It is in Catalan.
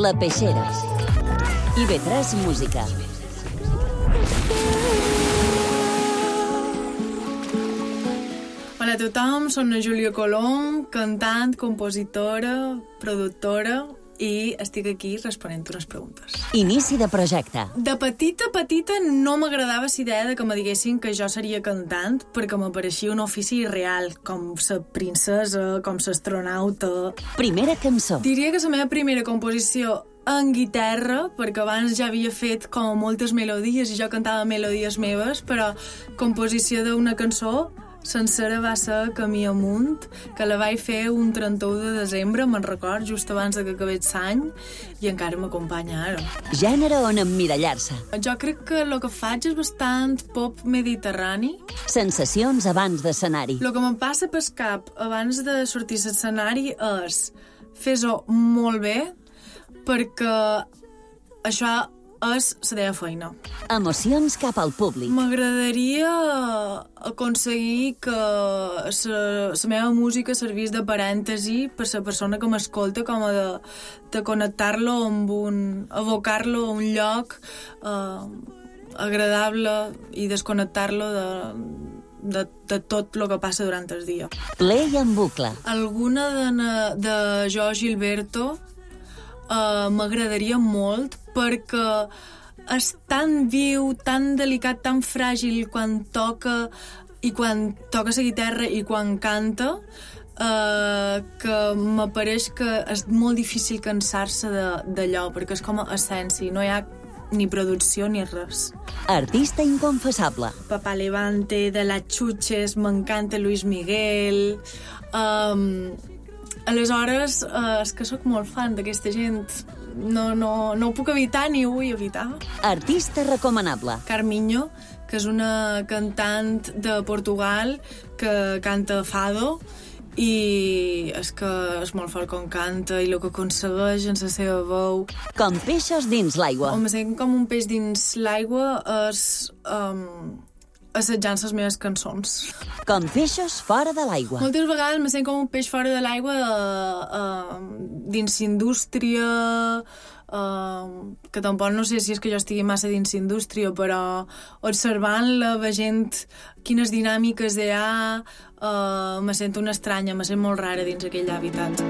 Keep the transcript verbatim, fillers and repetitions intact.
La Peixera. I ve tres Música. Hola a tothom, soc la Júlia Colom, cantant, compositora, productora, i estic aquí responent unes preguntes. Inici de projecte. De petita, petita, no m'agradava la idea de que me diguessin que jo seria cantant, perquè m'apareixia un ofici irreal, com la princesa, com l'astronauta. Primera cançó. Diria que la meva primera composició en guitarra, perquè abans ja havia fet com moltes melodies i jo cantava melodies meves, però composició d'una cançó sencera va ser Camí amunt, que la vaig fer un trenta-u de desembre, me'n record, just abans que acabés l'any, i encara m'acompanya ara. Gènere on emmirallar-se. Jo crec que el que faig és bastant pop mediterrani. Sensacions abans d'escenari. El que me'n passa pel cap abans de sortir a l'escenari és fer-ho molt bé, perquè això és la teva feina. Emocions cap al públic. M'agradaria aconseguir que la meva música servís de parèntesi per la persona que m'escolta, com a de, de connectar-lo amb un... abocar-lo a un lloc eh, agradable i desconnectar-lo de, de, de tot el que passa durant el dia. Play en bucle. Alguna de, de Jo Gilberto Uh, m'agradaria molt, perquè és tan viu, tan delicat, tan fràgil quan toca i quan toca la guitarra i quan canta, uh, que m'apareix que és molt difícil cansar-se d'allò, perquè és com a essència, no hi ha ni producció ni res. Artista inconfessable. Papá Levante, de las Chuches, m'encanta Luis Miguel. Um, aleshores, uh, és que sóc molt fan d'aquesta gent. No, no, no ho puc evitar ni ho vull evitar. Artista recomanable. Carminho, que és una cantant de Portugal que canta fado, i és que és molt fort com canta i el que aconsegueix en la seva veu. Com peixos dins l'aigua. On me sent com un peix dins l'aigua és um, assetjant les meves cançons. Com peixos fora de l'aigua. Moltes vegades me sent com un peix fora de l'aigua uh, uh, dins indústria, uh, que tampoc no sé si és que jo estigui massa dins indústria, però observant-la, veient quines dinàmiques hi ha, uh, me sento una estranya, me sent molt rara dins aquell hàbitat.